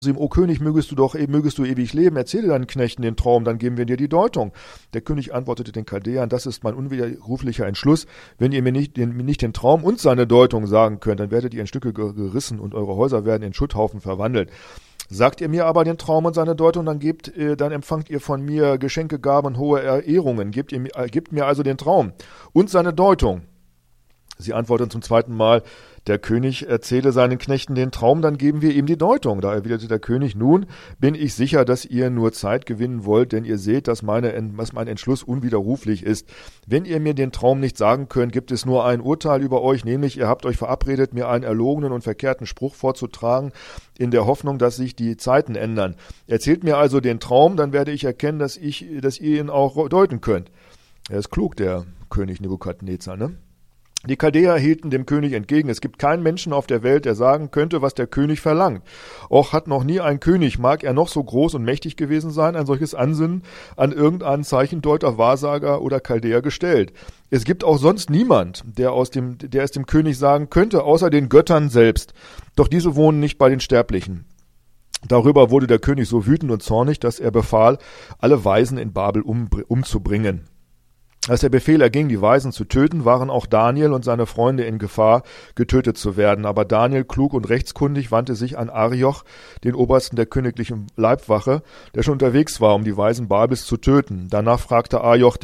ihm, O König, mögest du ewig leben, erzähle deinen Knechten den Traum, dann geben wir dir die Deutung. Der König antwortete den Chaldäern, das ist mein unwiderruflicher Entschluss, wenn ihr mir nicht den Traum und seine Deutung sagen könnt, dann werdet ihr in Stücke gerissen und eure Häuser werden in Schutthaufen verwandelt. Sagt ihr mir aber den Traum und seine Deutung, dann empfangt ihr von mir Geschenke, Gaben, hohe Ehrungen, gebt mir also den Traum und seine Deutung. Sie antworteten zum zweiten Mal, der König erzähle seinen Knechten den Traum, dann geben wir ihm die Deutung. Da erwiderte der König, nun bin ich sicher, dass ihr nur Zeit gewinnen wollt, denn ihr seht, dass mein Entschluss unwiderruflich ist. Wenn ihr mir den Traum nicht sagen könnt, gibt es nur ein Urteil über euch, nämlich ihr habt euch verabredet, mir einen erlogenen und verkehrten Spruch vorzutragen, in der Hoffnung, dass sich die Zeiten ändern. Erzählt mir also den Traum, dann werde ich erkennen, dass ihr ihn auch deuten könnt. Er ist klug, der König Nebukadnezar, ne? Die Chaldäer hielten dem König entgegen, es gibt keinen Menschen auf der Welt, der sagen könnte, was der König verlangt. Auch hat noch nie ein König, mag er noch so groß und mächtig gewesen sein, ein solches Ansinnen an irgendeinen Zeichendeuter, Wahrsager oder Chaldäer gestellt. Es gibt auch sonst niemand, der es dem König sagen könnte, außer den Göttern selbst. Doch diese wohnen nicht bei den Sterblichen. Darüber wurde der König so wütend und zornig, dass er befahl, alle Weisen in Babel umzubringen. Als der Befehl erging, die Weisen zu töten, waren auch Daniel und seine Freunde in Gefahr, getötet zu werden. Aber Daniel, klug und rechtskundig, wandte sich an Arioch, den Obersten der königlichen Leibwache, der schon unterwegs war, um die Weisen Babels zu töten. Danach fragte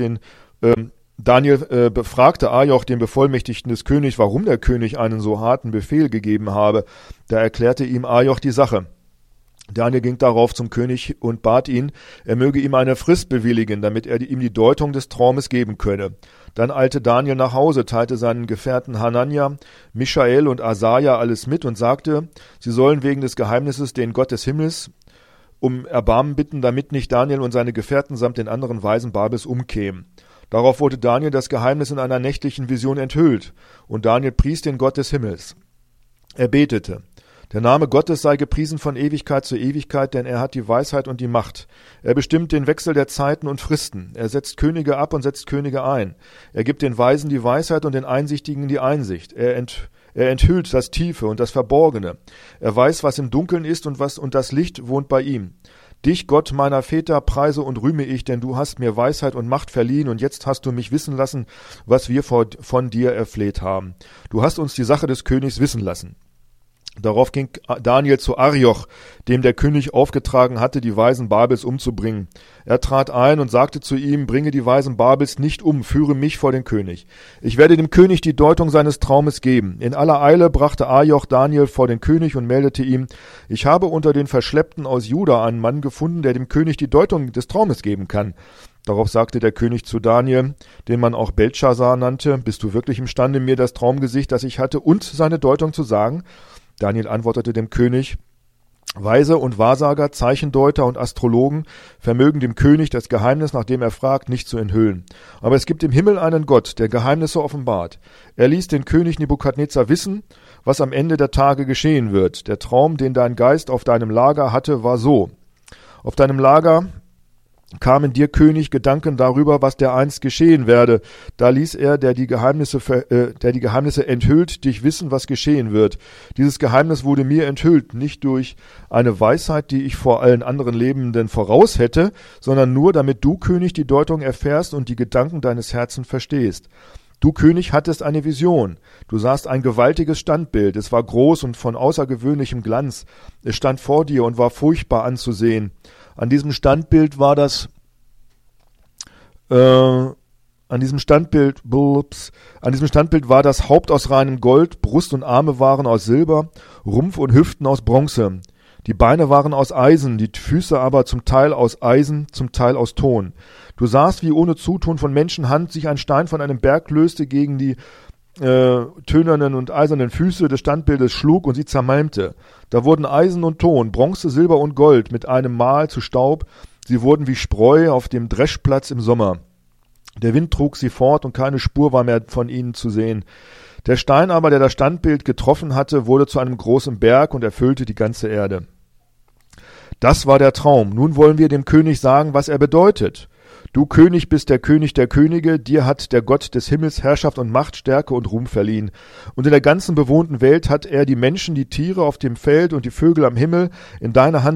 Daniel befragte Arioch, den Bevollmächtigten des Königs, warum der König einen so harten Befehl gegeben habe. Da erklärte ihm Arioch die Sache. Daniel ging darauf zum König und bat ihn, er möge ihm eine Frist bewilligen, damit er ihm die Deutung des Traumes geben könne. Dann eilte Daniel nach Hause, teilte seinen Gefährten Hanania, Michael und Asaja alles mit und sagte, sie sollen wegen des Geheimnisses den Gott des Himmels um Erbarmen bitten, damit nicht Daniel und seine Gefährten samt den anderen Weisen Babels umkämen. Darauf wurde Daniel das Geheimnis in einer nächtlichen Vision enthüllt, und Daniel pries den Gott des Himmels. Er betete, der Name Gottes sei gepriesen von Ewigkeit zu Ewigkeit, denn er hat die Weisheit und die Macht. Er bestimmt den Wechsel der Zeiten und Fristen. Er setzt Könige ab und setzt Könige ein. Er gibt den Weisen die Weisheit und den Einsichtigen die Einsicht. Er enthüllt das Tiefe und das Verborgene. Er weiß, was im Dunkeln ist und das Licht wohnt bei ihm. Dich, Gott meiner Väter, preise und rühme ich, denn du hast mir Weisheit und Macht verliehen und jetzt hast du mich wissen lassen, was wir von dir erfleht haben. Du hast uns die Sache des Königs wissen lassen. Darauf ging Daniel zu Arioch, dem der König aufgetragen hatte, die Weisen Babels umzubringen. Er trat ein und sagte zu ihm, bringe die Weisen Babels nicht um, führe mich vor den König. Ich werde dem König die Deutung seines Traumes geben. In aller Eile brachte Arioch Daniel vor den König und meldete ihm, ich habe unter den Verschleppten aus Juda einen Mann gefunden, der dem König die Deutung des Traumes geben kann. Darauf sagte der König zu Daniel, den man auch Beltschazar nannte, bist du wirklich imstande, mir das Traumgesicht, das ich hatte, und seine Deutung zu sagen? Daniel antwortete dem König, Weise und Wahrsager, Zeichendeuter und Astrologen vermögen dem König das Geheimnis, nach dem er fragt, nicht zu enthüllen. Aber es gibt im Himmel einen Gott, der Geheimnisse offenbart. Er ließ den König Nebukadnezar wissen, was am Ende der Tage geschehen wird. Der Traum, den dein Geist auf deinem Lager hatte, war so. Auf deinem Lager kamen dir, König, Gedanken darüber, was dereinst geschehen werde. Da ließ er, der die Geheimnisse enthüllt, dich wissen, was geschehen wird. Dieses Geheimnis wurde mir enthüllt, nicht durch eine Weisheit, die ich vor allen anderen Lebenden voraus hätte, sondern nur, damit du, König, die Deutung erfährst und die Gedanken deines Herzens verstehst. Du, König, hattest eine Vision. Du sahst ein gewaltiges Standbild. Es war groß und von außergewöhnlichem Glanz. Es stand vor dir und war furchtbar anzusehen. An diesem Standbild war das Haupt aus reinem Gold, Brust und Arme waren aus Silber, Rumpf und Hüften aus Bronze. Die Beine waren aus Eisen, die Füße aber zum Teil aus Eisen, zum Teil aus Ton. Du sahst, wie ohne Zutun von Menschenhand sich ein Stein von einem Berg löste, gegen die tönernen und eisernen Füße des Standbildes schlug und sie zermalmte. Da wurden Eisen und Ton, Bronze, Silber und Gold mit einem Mal zu Staub. Sie wurden wie Spreu auf dem Dreschplatz im Sommer. Der Wind trug sie fort und keine Spur war mehr von ihnen zu sehen. Der Stein aber, der das Standbild getroffen hatte, wurde zu einem großen Berg und erfüllte die ganze Erde. Das war der Traum. Nun wollen wir dem König sagen, was er bedeutet. Du König bist der König der Könige, dir hat der Gott des Himmels Herrschaft und Macht, Stärke und Ruhm verliehen. Und in der ganzen bewohnten Welt hat er die Menschen, die Tiere auf dem Feld und die Vögel am Himmel in deine Hand